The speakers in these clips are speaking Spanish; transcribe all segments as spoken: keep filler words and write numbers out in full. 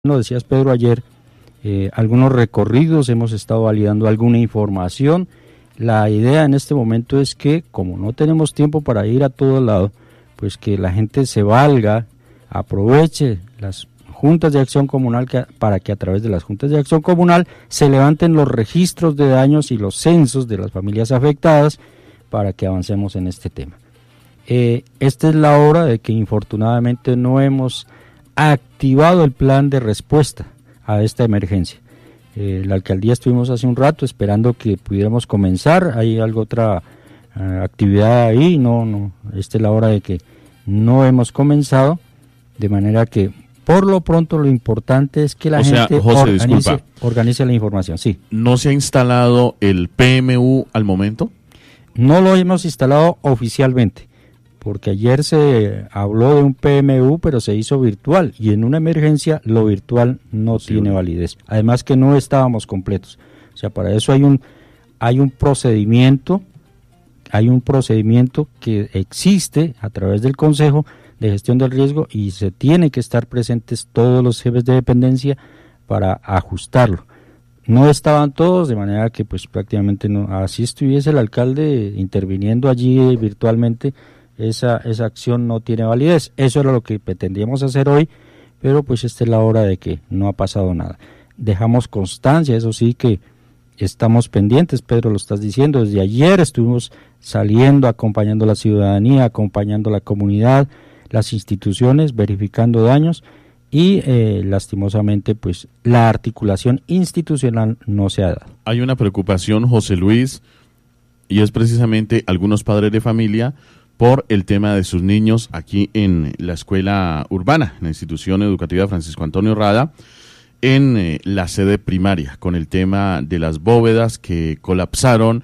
lo decías Pedro ayer, eh, algunos recorridos, hemos estado validando alguna información. La idea en este momento es que, como no tenemos tiempo para ir a todo lado, pues que la gente se valga, aproveche las juntas de acción comunal que, para que a través de las juntas de acción comunal se levanten los registros de daños y los censos de las familias afectadas para que avancemos en este tema. Eh, esta es la hora de que infortunadamente no hemos activado el plan de respuesta a esta emergencia. Eh, la alcaldía estuvimos hace un rato esperando que pudiéramos comenzar, hay algo otra uh, actividad ahí, no, no, esta es la hora de que no hemos comenzado, de manera que por lo pronto lo importante es que la o gente sea, José, organice, disculpa, organice la información. Sí. ¿No se ha instalado el P M U al momento? No lo hemos instalado oficialmente, porque ayer se habló de un P M U, pero se hizo virtual, y en una emergencia lo virtual no sí, tiene validez. Además que no estábamos completos. O sea, para eso hay un hay un procedimiento, hay un procedimiento que existe a través del Consejo de Gestión del Riesgo y se tiene que estar presentes todos los jefes de dependencia para ajustarlo. No estaban todos, de manera que pues prácticamente no, así estuviese el alcalde interviniendo allí eh, virtualmente, esa esa acción no tiene validez. Eso era lo que pretendíamos hacer hoy, pero pues esta es la hora de que no ha pasado nada. Dejamos constancia, eso sí, que estamos pendientes, Pedro, lo estás diciendo, desde ayer estuvimos saliendo, acompañando a la ciudadanía, acompañando a la comunidad, las instituciones, verificando daños y eh, lastimosamente pues la articulación institucional no se ha dado. Hay una preocupación, José Luis, y es precisamente algunos padres de familia por el tema de sus niños aquí en la escuela urbana, en la institución educativa Francisco Antonio Rada, en eh, la sede primaria, con el tema de las bóvedas que colapsaron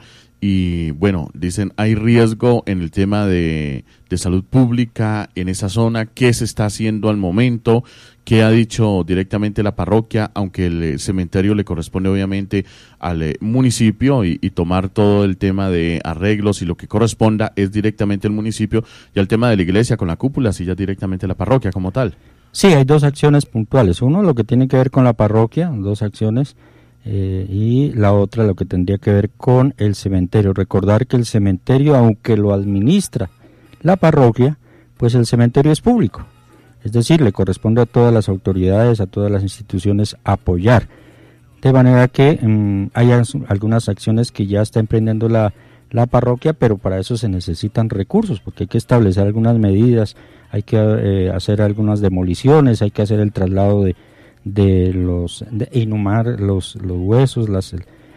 y bueno, dicen hay riesgo en el tema de, de salud pública en esa zona. ¿Qué se está haciendo al momento? ¿Qué ha dicho directamente la parroquia? Aunque el eh, cementerio le corresponde obviamente al eh, municipio y, y tomar todo el tema de arreglos y lo que corresponda es directamente el municipio, y el tema de la iglesia con la cúpula sí ya directamente la parroquia como tal. Sí, hay dos acciones puntuales. Uno, lo que tiene que ver con la parroquia, dos acciones. Eh, y la otra lo que tendría que ver con el cementerio. Recordar que el cementerio, aunque lo administra la parroquia, pues el cementerio es público, es decir, le corresponde a todas las autoridades, a todas las instituciones apoyar, de manera que um, hay algunas acciones que ya está emprendiendo la, la parroquia, pero para eso se necesitan recursos, porque hay que establecer algunas medidas, hay que eh, hacer algunas demoliciones, hay que hacer el traslado de de los de inhumar los los huesos, las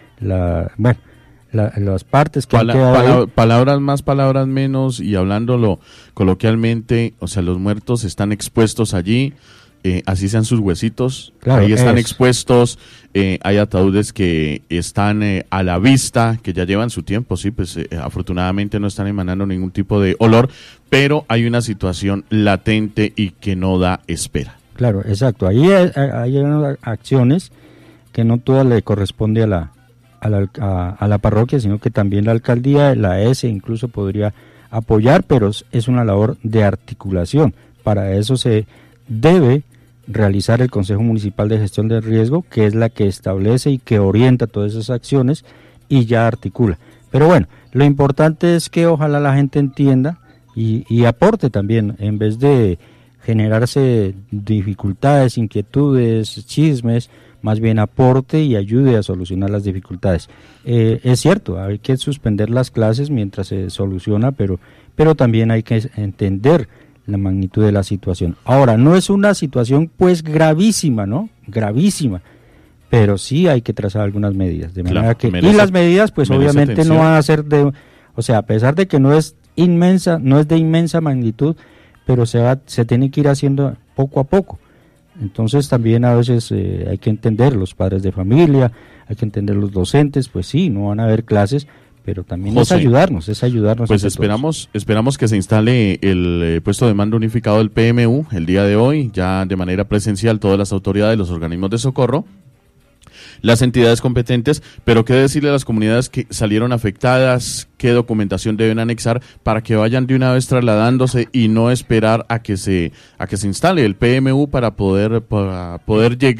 la bueno la, las partes que Pala, han quedado pala, palabras más, palabras menos, y hablándolo coloquialmente, o sea, los muertos están expuestos allí, eh, así sean sus huesitos, claro, ahí están es. expuestos, eh, hay ataúdes que están eh, a la vista, que ya llevan su tiempo, sí, pues eh, afortunadamente no están emanando ningún tipo de olor, pero hay una situación latente y que no da espera. Claro, exacto. Ahí hay, hay unas acciones que no todas le corresponde a la, a la a, a la parroquia, sino que también la alcaldía, la E S incluso podría apoyar, pero es una labor de articulación. Para eso se debe realizar el Consejo Municipal de Gestión del Riesgo, que es la que establece y que orienta todas esas acciones y ya articula. Pero bueno, lo importante es que ojalá la gente entienda y, y aporte también, en vez de generarse dificultades, inquietudes, chismes, más bien aporte y ayude a solucionar las dificultades. Eh, es cierto, hay que suspender las clases mientras se soluciona, pero, pero también hay que entender la magnitud de la situación. Ahora, no es una situación pues gravísima, ¿no? Gravísima, pero sí hay que trazar algunas medidas. De manera claro, que merece, y las medidas pues obviamente atención. No van a ser de, o sea, a pesar de que no es inmensa, no es de inmensa magnitud, pero se va, se tiene que ir haciendo poco a poco. Entonces también a veces eh, hay que entender los padres de familia, hay que entender los docentes, pues sí, no van a haber clases, pero también José, es ayudarnos, es ayudarnos. Pues esperamos, todos. esperamos que se instale el eh, puesto de mando unificado del P M U el día de hoy, ya de manera presencial todas las autoridades, los organismos de socorro, las entidades competentes, pero qué decirle a las comunidades que salieron afectadas, qué documentación deben anexar para que vayan de una vez trasladándose y no esperar a que se a que se instale el P M U para poder para poder llegar